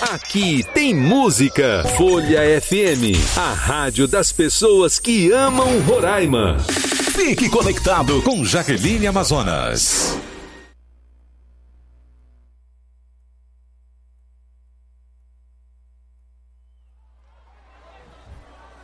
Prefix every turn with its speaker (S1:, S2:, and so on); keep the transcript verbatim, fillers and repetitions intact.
S1: Aqui tem música. Folha F M, a rádio das pessoas que amam Roraima.
S2: Fique conectado com Jaqueline Amazonas.